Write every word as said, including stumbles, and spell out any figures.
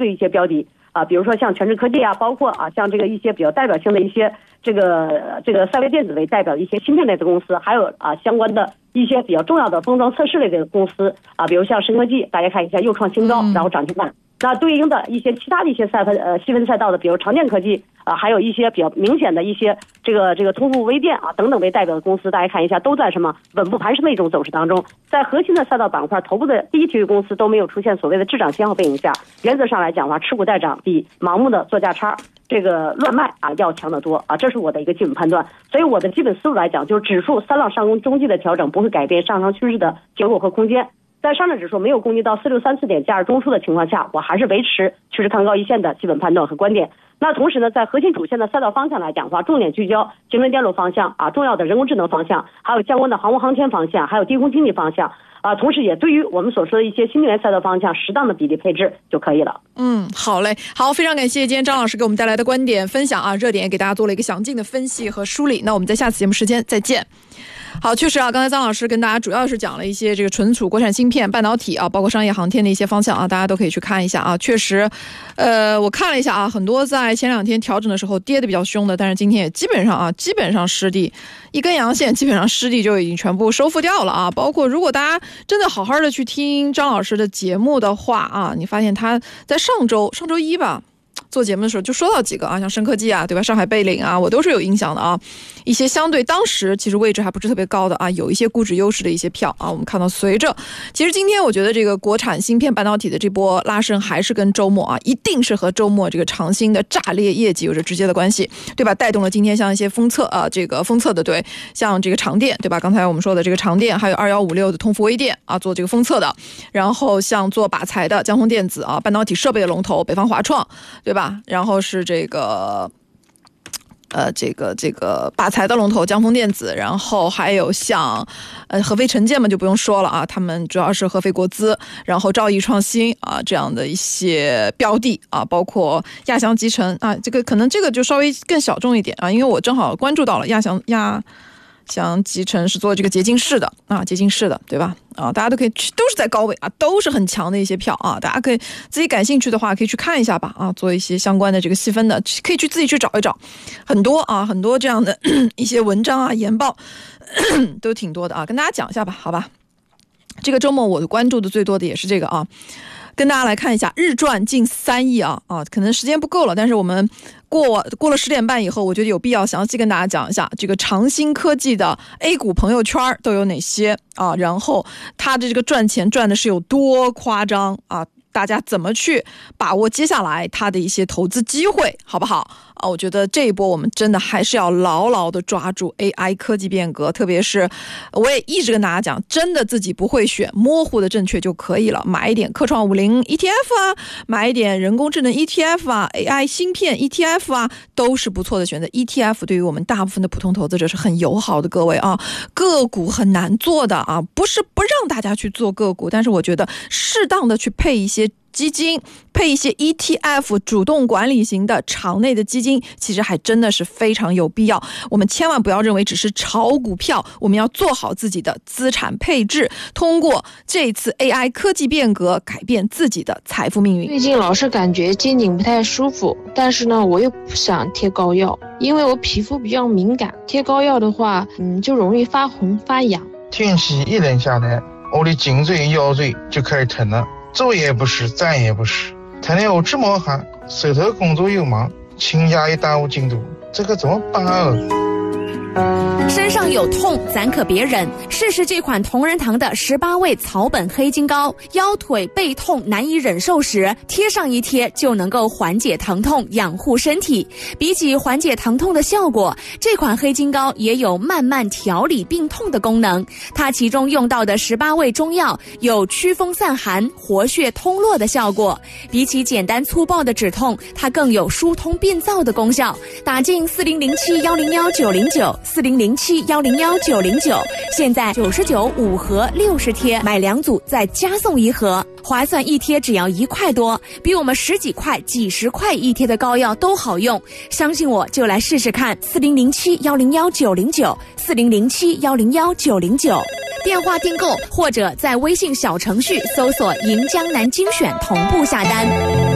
的一些标的啊，比如说像全智科技啊，包括啊像这个一些比较代表性的一些这个这个赛微电子为代表的一些芯片类的公司，还有啊相关的一些比较重要的封装测试类的公司啊，比如像深科技，大家看一下又创新高，然后涨停板。那对应的一些其他的一些赛分呃细分赛道的，比如长电科技啊，还有一些比较明显的一些这个这个通富微电啊等等为代表的公司，大家看一下都在什么稳步攀升的一种走势当中，在核心的赛道板块头部的第一梯队公司都没有出现所谓的滞涨信号背景下，原则上来讲的话，持股待涨比盲目的做价差这个乱卖啊要强得多啊，这是我的一个基本判断。所以我的基本思路来讲，就是指数三浪上攻中继的调整不会改变上升趋势的结果和空间。在上证指数没有攻击到四六三四点价值中枢的情况下，我还是维持趋势看高一线的基本判断和观点。那同时呢，在核心主线的赛道方向来讲的话，重点聚焦节能电路方向啊，重要的人工智能方向，还有相关的航空航天方向，还有低空经济方向啊，同时也对于我们所说的一些新能源赛道方向适当的比例配置就可以了。 嗯，好嘞，好，非常感谢今天张老师给我们带来的观点分享啊，热点也给大家做了一个详尽的分析和梳理。那我们在下次节目时间再见。好，确实啊，刚才张老师跟大家主要是讲了一些这个存储、国产芯片、半导体啊，包括商业航天的一些方向啊，大家都可以去看一下啊。确实，呃，我看了一下啊，很多在前两天调整的时候跌得比较凶的，但是今天也基本上啊，基本上失地，一根阳线，基本上失地就已经全部收复掉了啊。包括如果大家真的好好的去听张老师的节目的话啊，你发现他在上周上周一吧。做节目的时候就说到几个啊，像深科技啊，对吧？上海贝岭啊，我都是有影响的啊。一些相对当时其实位置还不是特别高的啊，有一些估值优势的一些票啊，我们看到随着，其实今天我觉得这个国产芯片半导体的这波拉升还是跟周末啊，一定是和周末这个长鑫的炸裂业绩有着直接的关系，对吧？带动了今天像一些封测啊，这个封测的对，像这个长电，对吧？刚才我们说的这个长电，还有二一五六的通富微电啊，做这个封测的，然后像做靶材的江宏电子啊，半导体设备的龙头北方华创，对吧？然后是这个呃，这个这个靶材的龙头江峰电子，然后还有像呃合肥城建嘛，就不用说了啊，他们主要是合肥国资，然后兆易创新啊这样的一些标的啊，包括亚翔集成啊，这个可能这个就稍微更小众一点啊，因为我正好关注到了亚翔亚。像集成是做这个洁净室的啊，洁净室的，对吧？啊，大家都可以都是在高位啊，都是很强的一些票啊，大家可以自己感兴趣的话可以去看一下吧啊，做一些相关的这个细分的，可以去自己去找一找，很多啊，很多这样的一些文章啊、研报都挺多的啊，跟大家讲一下吧，好吧？这个周末我关注的最多的也是这个啊。跟大家来看一下，日赚近三亿啊啊，可能时间不够了，但是我们过过了十点半以后，我觉得有必要详细跟大家讲一下这个长鑫科技的 A 股朋友圈都有哪些啊，然后它的这个赚钱赚的是有多夸张啊，大家怎么去把握接下来它的一些投资机会，好不好啊？我觉得这一波我们真的还是要牢牢的抓住 A I 科技变革，特别是我也一直跟大家讲，真的自己不会选，模糊的正确就可以了，买一点科创五零 E T F 啊，买一点人工智能 E T F 啊， A I 芯片 E T F 啊，都是不错的选择。 E T F 对于我们大部分的普通投资者是很友好的，各位啊，个股很难做的啊，不是不让大家去做个股，但是我觉得适当的去配一些基金，配一些 E T F 主动管理型的场内的基金，其实还真的是非常有必要。我们千万不要认为只是炒股票，我们要做好自己的资产配置，通过这次 A I 科技变革改变自己的财富命运。 最近老是感觉肩颈不太舒服，但是呢我又不想贴膏药，因为我皮肤比较敏感，贴膏药的话嗯，就容易发红发痒。 天气一冷下来，我的颈椎腰椎就开始疼了，坐也不是，站也不是，疼得我直冒汗，手头工作又忙，请假也耽误进度，这可怎么办啊？ 身上有痛咱可别忍，试试这款同仁堂的十八味草本黑金膏，腰腿背痛难以忍受时，贴上一贴就能够缓解疼痛，养护身体。比起缓解疼痛的效果，这款黑金膏也有慢慢调理病痛的功能。它其中用到的十八味中药有驱风散寒、活血通络的效果，比起简单粗暴的止痛，它更有疏通病灶的功效。打进四零零七幺零幺九零九四零零七幺零幺九零九，现在九十九五盒六十贴，买两组再加送一盒，划算一贴只要一块多，比我们十几块、几十块一贴的膏药都好用。相信我，就来试试看。四零零七幺零幺九零九，四零零七幺零幺九零九，电话订购或者在微信小程序搜索“银江南精选”同步下单。